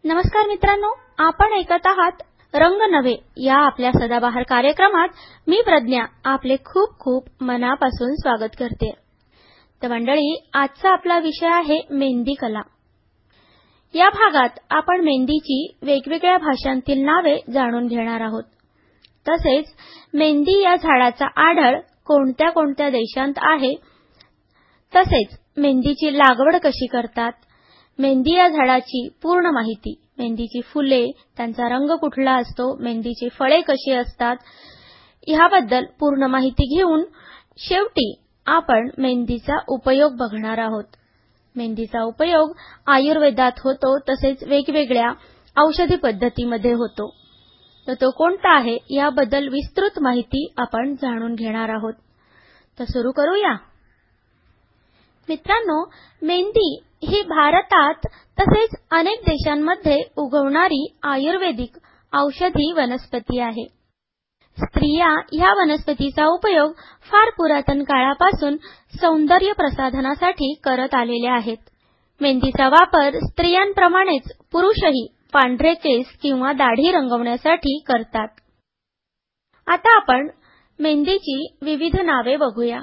नमस्कार मित्रांनो, आपण ऐकत आहात रंग नव्हे या आपल्या सदाबहार कार्यक्रमात. मी प्रज्ञा आपले खूप खूप मनापासून स्वागत करते. तर मंडळी, आजचा आपला विषय आहे मेहंदी कला. या भागात आपण मेहंदीची वेगवेगळ्या भाषांतील नावे जाणून घेणार आहोत. तसेच मेहंदी या झाडाचा आढळ कोणत्या कोणत्या देशांत आहे, तसेच मेहंदीची लागवड कशी करतात, मेहंदी या झाडाची पूर्ण माहिती, मेहंदीची फुले, त्यांचा रंग कुठला असतो, मेहंदीची फळे कशी असतात, याबद्दल पूर्ण माहिती घेऊन शेवटी आपण मेहंदीचा उपयोग बघणार आहोत. मेहंदीचा उपयोग आयुर्वेदात होतो, तसेच वेगवेगळ्या औषधी पद्धतीमध्ये होतो. तर तो कोणता आहे याबद्दल विस्तृत माहिती आपण जाणून घेणार आहोत. तर सुरू करूया. मित्रांनो, मेहंदी ही भारतात तसेच अनेक देशांमध्ये उगवणारी आयुर्वेदिक औषधी वनस्पती आहे. स्त्रिया ह्या वनस्पतीचा उपयोग फार पुरातन काळापासून सौंदर्य प्रसाधनासाठी करत आलेले आहेत. मेहंदीचा वापर स्त्रियांप्रमाणेच पुरुषही पांढरे केस किंवा दाढी रंगवण्यासाठी करतात. आता आपण मेहंदीची विविध नावे बघूया.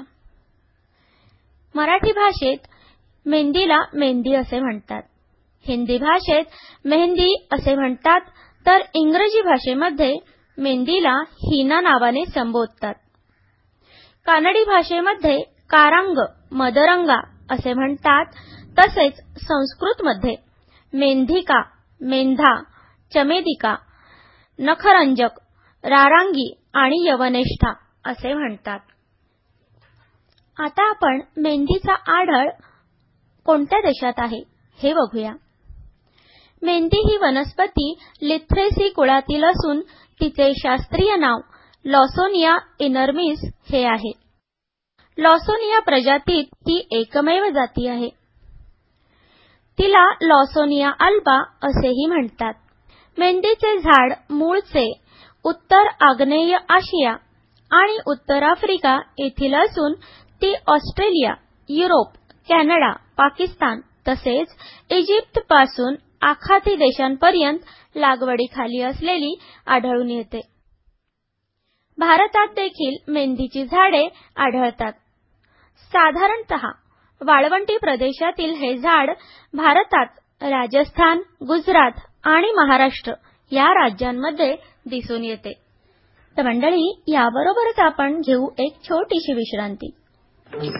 मराठी भाषेत मेहंदीला मेहंदी असे म्हणतात, हिंदी भाषेत मेहंदी असे म्हणतात, तर इंग्रजी भाषेमध्ये मेहंदीला हिना नावाने संबोधतात. कानडी भाषेमध्ये कारांग, मदरंगा असे म्हणतात. तसेच संस्कृतमध्ये मेहंदिका, मेंधा, चमेदिका, नखरंजक, रारांगी आणि यवनेष्ठा असे म्हणतात. आता आपण मेहंदीचा आढळ कोणत्या देशात आहे हे बघूया. मेहंदी ही वनस्पती लिथ्रेसी कुळातील असून तिचे शास्त्रीय नाव लॉसोनिया इनर्मिस हे आहे. लॉसोनिया प्रजातीत ही एकमेव जाती आहे. तिला लॉसोनिया अल्बा असेही म्हणतात. मेहंदीचे झाड मूळचे उत्तर आग्नेय आशिया आणि उत्तर आफ्रिका येथील असून ती ऑस्ट्रेलिया, युरोप, कॅनडा, पाकिस्तान तसेच इजिप्त पासून आखाती देशांपर्यंत लागवडीखाली असलेली आढळून येते. भारतात देखील मेहंदीची झाडे आढळतात. साधारणतः वाळवंटी प्रदेशातील हे झाड भारतात राजस्थान, गुजरात आणि महाराष्ट्र या राज्यांमध्ये दिसून येते. तर मंडळी, याबरोबरच आपण घेऊ एक छोटीशी विश्रांती.